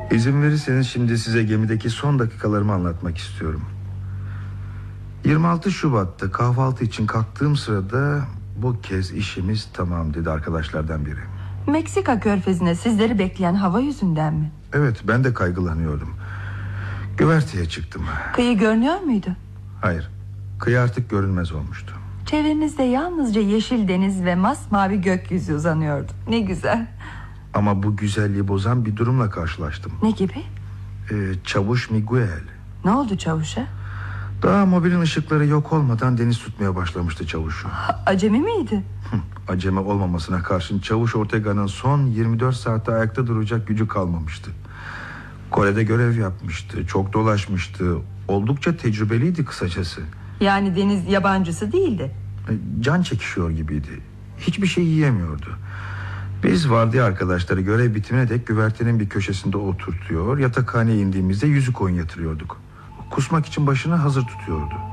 İzin verirseniz şimdi size gemideki son dakikalarımı anlatmak istiyorum. 26 Şubat'ta kahvaltı için kalktığım sırada bu kez işimiz tamam dedi arkadaşlardan biri. Meksika körfezine sizleri bekleyen hava yüzünden mi? Evet, ben de kaygılanıyordum. Güverteye çıktım. Kıyı görünüyor muydu? Hayır, kıyı artık görünmez olmuştu. Çevrenizde yalnızca yeşil deniz ve masmavi gökyüzü uzanıyordu. Ne güzel. Ama bu güzelliği bozan bir durumla karşılaştım. Ne gibi? Çavuş Miguel. Ne oldu çavuşa? Daha mobilin ışıkları yok olmadan deniz tutmaya başlamıştı çavuşu. Acemi miydi? Acemi olmamasına karşın çavuş Ortega'nın son 24 saatte ayakta duracak gücü kalmamıştı. Kore'de görev yapmıştı, çok dolaşmıştı. Oldukça tecrübeliydi kısacası. Yani deniz yabancısı değildi. Can çekişiyor gibiydi. Hiçbir şey yiyemiyordu. Biz vardiya arkadaşları görev bitimine dek güvertenin bir köşesinde oturtuyor, yatakhaneye indiğimizde yüzük oyun yatırıyorduk. Kusmak için başını hazır tutuyordu.